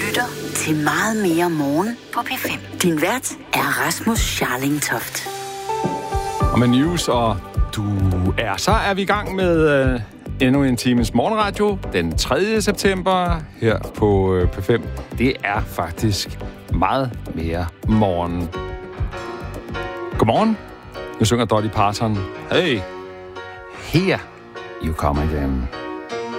lytter til Meget mere morgen på P5. Din vært er Rasmus Scharlingtoft. Og med news, og så er vi i gang med endnu en times morgenradio den 3. september her på P5. Det er faktisk meget mere morgen. Godmorgen. Nu synger Dolly Parton. Hey, here you come again.